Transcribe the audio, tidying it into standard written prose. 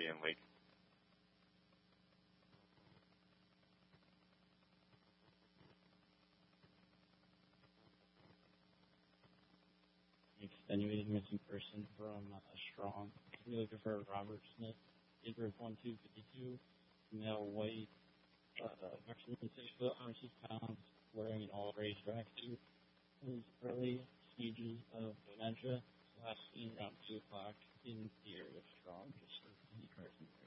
and Lake. Extenuating missing person from Strong. We're looking for Robert Smith, age group 1252, male, white, approximately 6 foot, 106 pounds, wearing an all-gray tracksuit. His early stages of dementia, last seen around 2 o'clock in the area of Strong, just for the person.